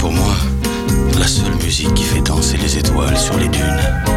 Pour moi, la seule musique qui fait danser les étoiles sur les dunes.